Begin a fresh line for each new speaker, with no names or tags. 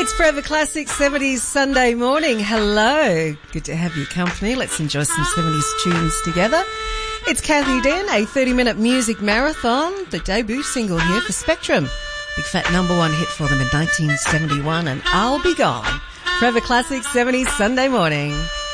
It's Forever Classic 70s Sunday morning. Hello. Good to have your company. Let's enjoy some 70s tunes together. It's Kathy Den, a 30-minute music marathon, the debut single here for Spectrum. Big fat number one hit for them in 1971, and I'll Be Gone. Forever Classic 70s Sunday morning.